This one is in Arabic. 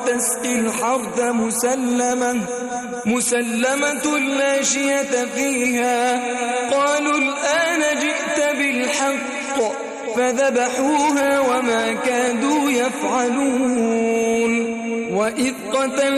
وتسقي الحرث مسلمة لا شية فيها. قالوا الآن جئت بالحق فذبحوها وما كادوا يفعلون. وإذ قتلت